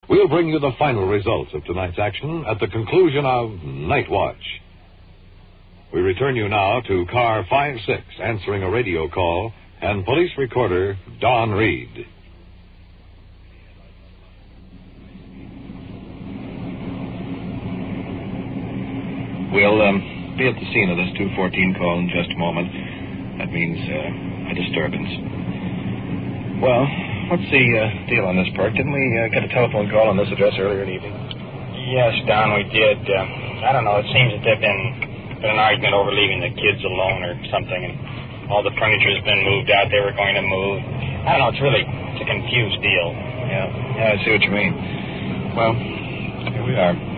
We'll bring you the final results of tonight's action at the conclusion of Night Watch. We return you now to Car 5-6, answering a radio call, and police recorder Don Reed. We'll be at the scene of this 214 call in just a moment. That means a disturbance. Well, what's the deal on this, Perk? Didn't we get a telephone call on this address earlier in the evening? Yes, Don, we did. I don't know. It seems that there's been an argument over leaving the kids alone or something, and all the furniture's been moved out. They were going to move. I don't know. It's a confused deal. Yeah, I see what you mean. Well, here we are.